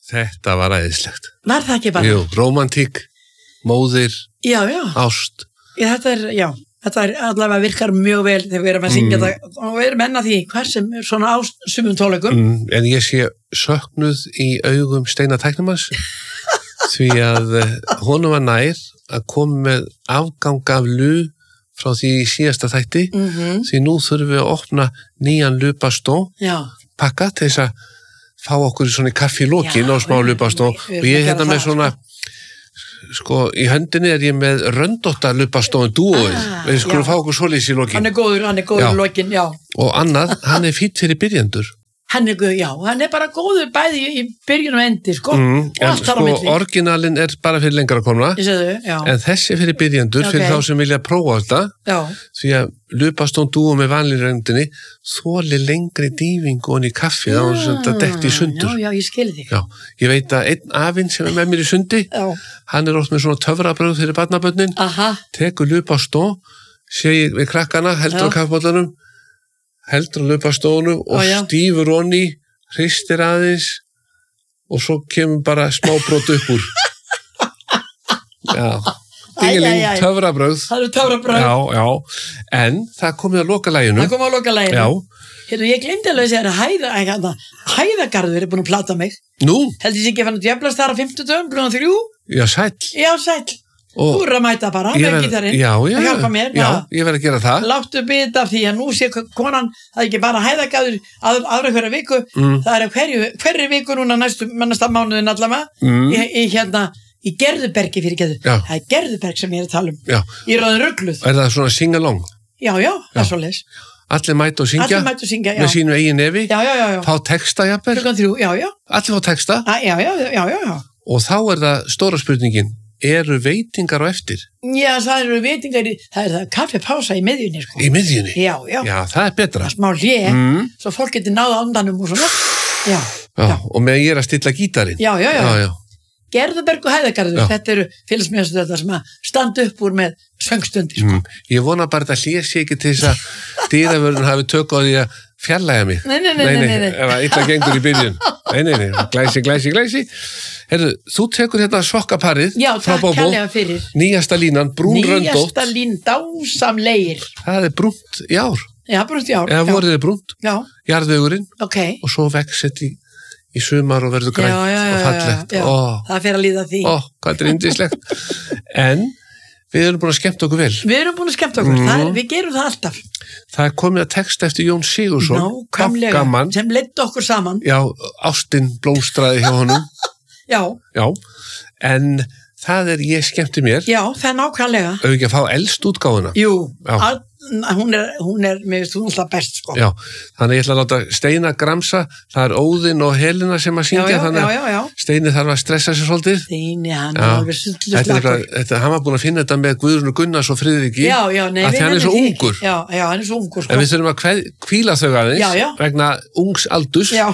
Þetta var æðislegt. Var það ekki bara? Jú, rómantík, móðir, Já. ást. Þetta er allavega virkar mjög vel þegar við erum að syngja það og við erum enn að því hver sem er svona á sumum tónleikum. En ég sé söknuð í augum Steina Tæknimanns því að honum var nær að koma með afgang af frá því síðasta þætti því nú þurfum við að opna nýjan Lupastó pakka til þess að fá okkur svona kaffi í lokin á smá Lupastó og ég hérna með svona sko, í höndinni er ég með röndótta Lupastóin dúóið, við skulum fá okkur svoleiðis í lokin. Hann er góður í lokin, já. Og annað, hann er fínt fyrir byrjendur. Hann er bara góður bæði í byrjun og endi, sko. En sko, orginalin er bara fyrir lengra komna, en þessi fyrir byrjendur, fyrir þá sem vilja prófa þetta, því að Lupastón dúó með vanlýri röndinni, þoli lengri dýfingu og í kaffi, þá er þetta dett í sundur. Já, ég skil þig. Já, ég veit að einn afinn sem er með mér í sundi, hann er oft með svona töfrabröð fyrir barnabörnin, tekur Lupastón, segir við krakkana, heldur á kaffibóllanum, heldur að Lupastónu og stífur honni, hristir aðeins og svo kemur bara smábrot upp úr. Já, dingiling, töfrabröð. Það eru töfrabröð. Já, en það komið að loka laginu. Það komið að loka laginu. Já. Hérna, ég glemdi alveg að segja að Hæðagarður er búin að plata mig. Nú? Heldur ég ekki að fann að djöflast þar á 50 dögum, blúna 3? Já, sæll. Já, sæll. Þú eru að mæta bara með gítarinn og hjálpa mér. Já, ég verð að gera það. Láttu bita af því að nú sé konan, það er ekki bara Hæðagarður aðra hverja viku, það er hverju viku núna næsta mánuðin allavega, í Gerðubergi fyrir geðu. Það er Gerðuberg sem ég er að tala um. Í Röðin Rugluð. Er það svona sing-along? Já, það er svoleiðis. Allir mæta og syngja með sínu eigin nefi, fá texta jafnvel. Klukkan 3, já. Allir fá texta. Já. Og þá er það stóra spurningin, eru veitingar á eftir? Já, það eru veitingar, það er kaffipása í miðjunni, sko. Í miðjunni? Já. Já, það er betra. Það er smá hlé, svo fólk getur náða andanum og svona. Já. Og með ég er að stilla gítarinn. Já. Gerðuberg og Hæðagarður, þetta eru félagsmiðstöð þetta sem að standa upp úr með söngstundir, sko. Ég vona bara að hlé sig ekki til þess að dýravörðun hafi tök á því að fjarlæga mig. Nei. Ef að illa gengur í byrjun. Nei. Glæsi. Herðu, þú tekur hérna sokkaparið frá Bóbó. Já, takk kærlega fyrir. Nýjasta línan, brún röndótt. Nýjasta lín, dásamlegir. Það er brúnt í ár. Já, brúnt í ár. Eða vorið er brúnt. Já. Jarðvegurinn. Ok. Og svo vexet í sumar og verður grænt og fallegt. Já. Það fer að líða því. Hvað er yndislegt. En við erum búin að skemmta okkur vel. Við erum búin að skemmta okkur. Við gerum það alltaf. Það er komið að texta eftir Jón Sigurðsson. Nákvæmlega. Sem leiddi okkur saman. Já, ástin blómstraði hjá honum. Já. En það er ég skemmti mér. Já, það er nákvæmlega. Ef ekki að fá elst útgáfuna. Jú, hún er mér finnst hún alltaf best, sko. Já, þannig ég ætla að láta Steina gramsa, það er Óðinn og Helena sem að syngja, þannig að Steini þarf að stressa sér svolítið. Steini, hann er alveg sulluslagur. Hann var búin að finna þetta með Guðrún og Gunnars og Friðriki, að hann er svo ungur. Já, hann er svo ungur, sko. En við þurfum að hvíla þau aðeins vegna ungs aldurs. Já,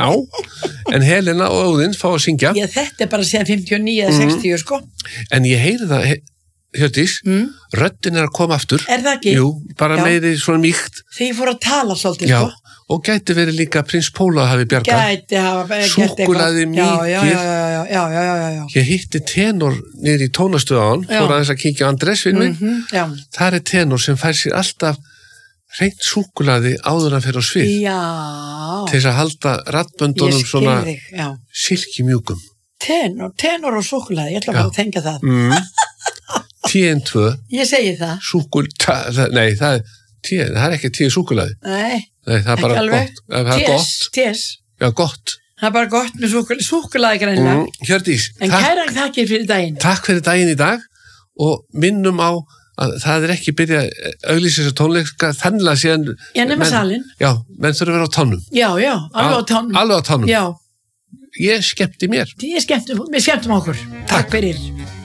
en Helena og Óðinn fá að syngja. Já, þetta er bara síðan 59 eða 60, sko. En ég heyri það, Hjördís, röddin er að koma aftur. Er það ekki? Jú, bara meiri svona mýkt. Þegar ég fór að tala svolítið, sko. Og gæti verið líka Prins Póla hafi bjargað. Gæti hafa súkkulaði mýkir. Já. Ég hitti tenor niður í tónastöðu á hann, fór aðeins að kíkja á Andrés við mig. Það er tenor sem fær sér alltaf hreint súkkulaði áður að fyrir á svið. Já. Til þess að halda raddböndunum svona silkimjúkum. Tenor og súkkulaði, ég ætla bara að tengja það. TN2. Ég segi það. Nei, það er ekki tíu súkkulaði. Nei, það er bara gott. Það er gott. Tés. Já, gott. Það er bara gott með súkkulaði greinilega. Hjördís. En kæra þakkir fyrir daginn. Takk fyrir daginn í dag og minnum á að það er ekki byrjað auglýsa þessa tónleika þannig að síðan... Já, nema salin. Já, menn þurfa að vera á tánum. Já, alveg á tánum. Alveg á tánum. Já. Ég skemmti mér. Við skemmtum okkur. Takk fyrir.